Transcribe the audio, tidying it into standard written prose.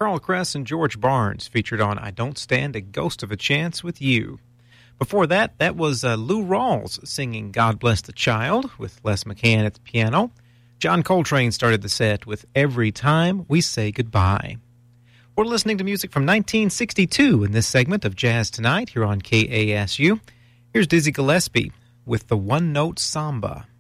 Carl Kress and George Barnes, featured on I Don't Stand a Ghost of a Chance with You. Before that, that was Lou Rawls singing God Bless the Child with Les McCann at the piano. John Coltrane started the set with Every Time We Say Goodbye. We're listening to music from 1962 in this segment of Jazz Tonight here on KASU. Here's Dizzy Gillespie with the One Note Samba.